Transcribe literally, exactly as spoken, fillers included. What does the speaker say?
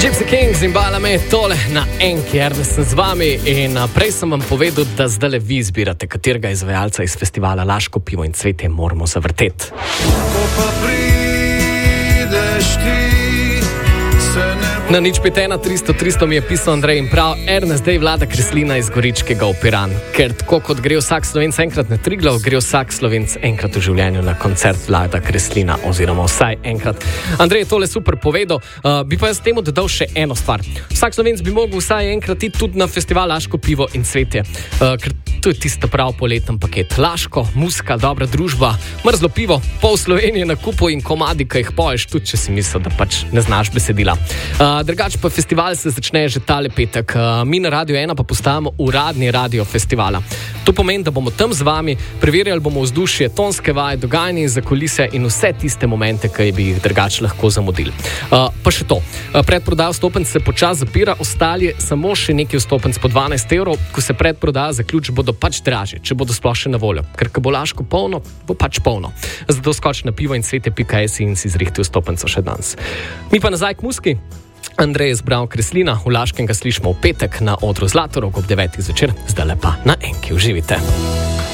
Gypsy Kings in balame tole na enki, Ernest sem z vami in prej sem vam povedal, da zdaj le vi izbirate, katerega izvajalca iz festivala Laško pivo in cvetje moramo zavrteti. Ko pa prideš ti, se ne bo... Na nič pet ena tristo tristo mi je pisal Andrej in prav, Ernest, dej Vlada Kreslina iz Goričkega v Piran. Ker tako kot gre vsak Slovenc enkrat na Triglav, gre vsak Slovenc enkrat v življenju na koncert Vlada Kreslina, oziroma vsaj enkrat. Andrej je tole super povedal, uh, bi pa jaz temu dodal še eno stvar. Vsak Slovenc bi mogel vsaj enkrat iti tudi na festival Laško pivo in cvetje, uh, ker to je tisto prav poleten paket. Laško, muska, dobra družba, mrzlo pivo, pol Slovenije na kupu in komadi, ki jih poješ, tudi če si mislil, da pač ne znaš besedila. Uh, Drugač pa festival se začne že tale petek. Mi na Radio ena pa postajamo uradni radio festivala. To pomeni, da bomo tam z vami, preverjali bomo vzdušje, tonske vaje, dogajanje za kulise in vse tiste momente, ki bi jih drugač lahko zamudili. Uh, pa še to. Predprodaja vstopenc se počas zapira, ostali samo še nekaj vstopenc po dvanajst evrov. Ko se predprodaja zaključi, bodo pač dražje, če bodo sploh še na voljo. Ker ko bo Laško polno, bo pač polno. Zato skoči na pivo in cvetje pika si in si zrihti vstopenco še danes. Mi pa nazaj k muski. Andrej je zbral Kreslina, v Laškem ga slišimo v petek na odru Zlatorog ob devetih zvečer, zdaj pa na enki, uživite.